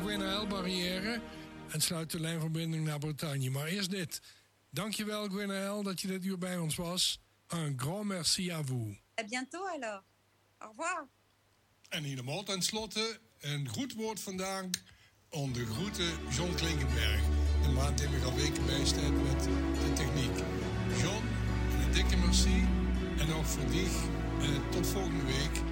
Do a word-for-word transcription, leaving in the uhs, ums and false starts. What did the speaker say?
Gwenaël-barrière en sluit de lijnverbinding naar Bretagne. Maar eerst dit. Dankjewel Gwenaël dat je dit uur bij ons was. Un grand merci à vous. À bientôt alors. Au revoir. En helemaal ten slotte een goed woord van dank aan de groeten John Klinkenberg. De man die me al weken bijstaat met de techniek. John, een dikke merci. En ook voor dich, eh, tot volgende week.